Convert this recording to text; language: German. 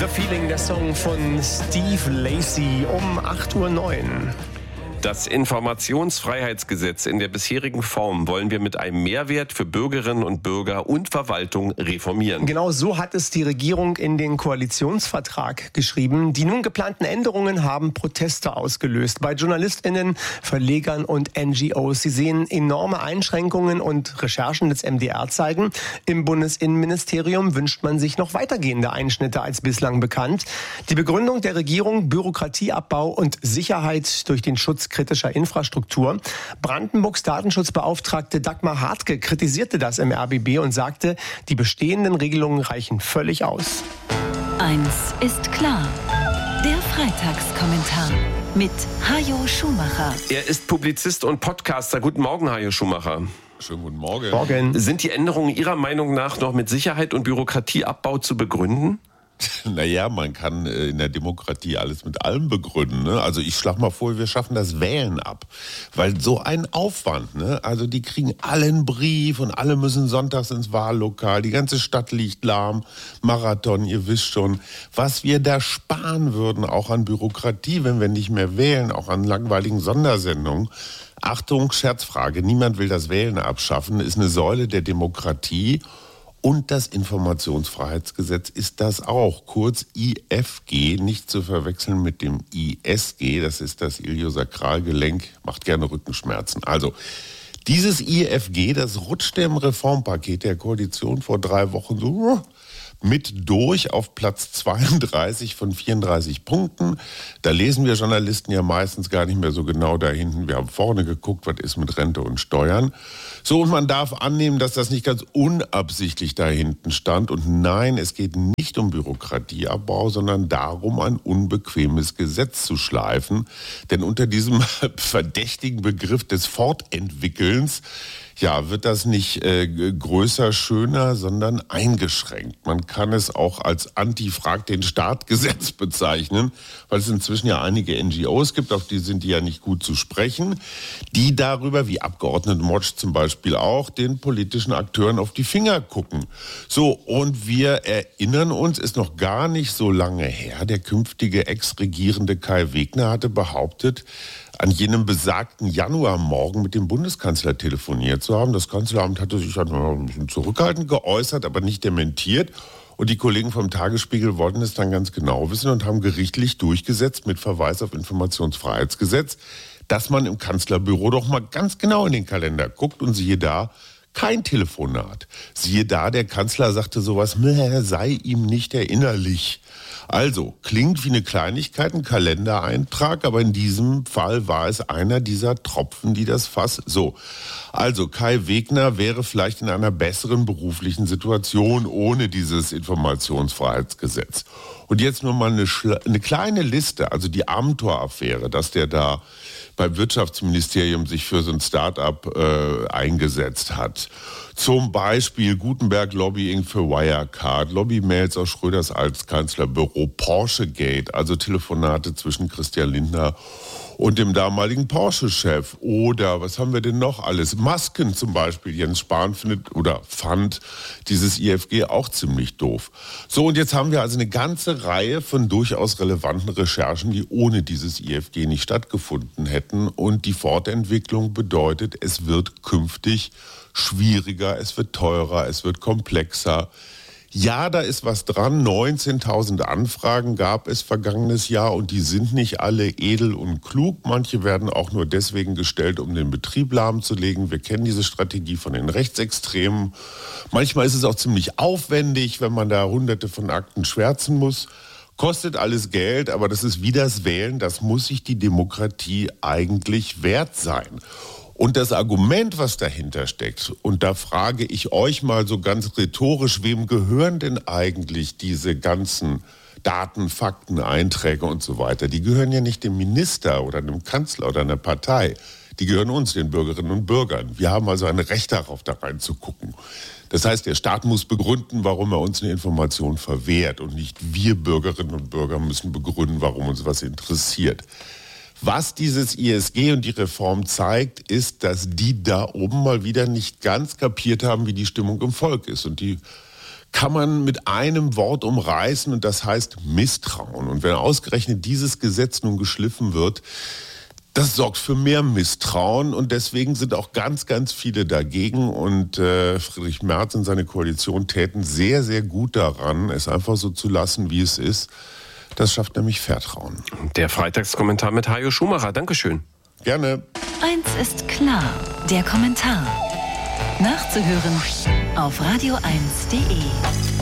The Feeling, der Song von Steve Lacy um 8:09 Uhr. Das Informationsfreiheitsgesetz in der bisherigen Form wollen wir mit einem Mehrwert für Bürgerinnen und Bürger und Verwaltung reformieren. Genau so hat es die Regierung in den Koalitionsvertrag geschrieben. Die nun geplanten Änderungen haben Proteste ausgelöst bei JournalistInnen, Verlegern und NGOs. Sie sehen enorme Einschränkungen und Recherchen des MDR zeigen, im Bundesinnenministerium wünscht man sich noch weitergehende Einschnitte als bislang bekannt. Die Begründung der Regierung: Bürokratieabbau und Sicherheit durch den Schutz kritischer Infrastruktur. Brandenburgs Datenschutzbeauftragte Dagmar Hartke kritisierte das im RBB und sagte, die bestehenden Regelungen reichen völlig aus. Eins ist klar: der Freitagskommentar mit Hajo Schumacher. Er ist Publizist und Podcaster. Guten Morgen, Hajo Schumacher. Schönen guten Morgen. Morgen. Sind die Änderungen Ihrer Meinung nach noch mit Sicherheit und Bürokratieabbau zu begründen? Naja, man kann in der Demokratie alles mit allem begründen. Ne? Also ich schlage mal vor, wir schaffen das Wählen ab. Weil so ein Aufwand, ne? Also die kriegen alle einen Brief und alle müssen sonntags ins Wahllokal. Die ganze Stadt liegt lahm. Marathon, ihr wisst schon. Was wir da sparen würden, auch an Bürokratie, wenn wir nicht mehr wählen, auch an langweiligen Sondersendungen. Achtung, Scherzfrage, niemand will das Wählen abschaffen, ist eine Säule der Demokratie. Und das Informationsfreiheitsgesetz ist das auch, kurz IFG, nicht zu verwechseln mit dem ISG, das ist das Iliosakralgelenk, macht gerne Rückenschmerzen. Also dieses IFG, das rutschte im Reformpaket der Koalition vor 3 Wochen so mit durch auf Platz 32 von 34 Punkten. Da lesen wir Journalisten ja meistens gar nicht mehr so genau da hinten. Wir haben vorne geguckt, was ist mit Rente und Steuern. So, und man darf annehmen, dass das nicht ganz unabsichtlich da hinten stand. Und nein, es geht nicht um Bürokratieabbau, sondern darum, ein unbequemes Gesetz zu schleifen. Denn unter diesem verdächtigen Begriff des Fortentwickelns, ja, wird das nicht größer, schöner, sondern eingeschränkt. Man kann es auch als Anti-Frag-den-Staat-Gesetz bezeichnen, weil es inzwischen ja einige NGOs gibt, auf die sind die ja nicht gut zu sprechen, die darüber, wie Abgeordnete Motsch zum Beispiel auch, den politischen Akteuren auf die Finger gucken. So, und wir erinnern uns, ist noch gar nicht so lange her, der künftige Ex-Regierende Kai Wegner hatte behauptet, an jenem besagten Januarmorgen mit dem Bundeskanzler telefoniert zu haben. Das Kanzleramt hatte sich dann ein bisschen zurückhaltend geäußert, aber nicht dementiert. Und die Kollegen vom Tagesspiegel wollten es dann ganz genau wissen und haben gerichtlich durchgesetzt mit Verweis auf Informationsfreiheitsgesetz, dass man im Kanzlerbüro doch mal ganz genau in den Kalender guckt und siehe da, kein Telefonat. Siehe da, der Kanzler sagte sowas, sei ihm nicht erinnerlich. Also, klingt wie eine Kleinigkeit, ein Kalendereintrag, aber in diesem Fall war es einer dieser Tropfen, die das Fass... So, also Kai Wegner wäre vielleicht in einer besseren beruflichen Situation ohne dieses Informationsfreiheitsgesetz. Und jetzt nur mal eine kleine Liste, also die Amthor-Affäre, dass der da beim Wirtschaftsministerium sich für so ein Start-up eingesetzt hat. Zum Beispiel Gutenberg-Lobbying für Wirecard, Lobby-Mails aus Schröders Altkanzlerbüro, Porsche-Gate, also Telefonate zwischen Christian Lindner und dem damaligen Porsche-Chef. Oder was haben wir denn noch alles? Masken zum Beispiel. Jens Spahn fand dieses IFG auch ziemlich doof. So, und jetzt haben wir also eine ganze Reihe von durchaus relevanten Recherchen, die ohne dieses IFG nicht stattgefunden hätten. Und die Fortentwicklung bedeutet, es wird künftig schwieriger, es wird teurer, es wird komplexer. Ja, da ist was dran. 19.000 Anfragen gab es vergangenes Jahr und die sind nicht alle edel und klug. Manche werden auch nur deswegen gestellt, um den Betrieb lahmzulegen. Wir kennen diese Strategie von den Rechtsextremen. Manchmal ist es auch ziemlich aufwendig, wenn man da hunderte von Akten schwärzen muss. Kostet alles Geld, aber das ist wie das Wählen. Das muss sich die Demokratie eigentlich wert sein. Und das Argument, was dahinter steckt, und da frage ich euch mal so ganz rhetorisch, wem gehören denn eigentlich diese ganzen Daten, Fakten, Einträge und so weiter? Die gehören ja nicht dem Minister oder dem Kanzler oder einer Partei. Die gehören uns, den Bürgerinnen und Bürgern. Wir haben also ein Recht darauf, da reinzugucken. Das heißt, der Staat muss begründen, warum er uns eine Information verwehrt. Und nicht wir Bürgerinnen und Bürger müssen begründen, warum uns was interessiert. Was dieses ISG und die Reform zeigt, ist, dass die da oben mal wieder nicht ganz kapiert haben, wie die Stimmung im Volk ist. Und die kann man mit einem Wort umreißen und das heißt Misstrauen. Und wenn ausgerechnet dieses Gesetz nun geschliffen wird, das sorgt für mehr Misstrauen und deswegen sind auch ganz, ganz viele dagegen und Friedrich Merz und seine Koalition täten sehr, sehr gut daran, es einfach so zu lassen, wie es ist. Das schafft nämlich Vertrauen. Der Freitagskommentar mit Hajo Schumacher. Dankeschön. Gerne. Eins ist klar, der Kommentar. Nachzuhören auf radio1.de.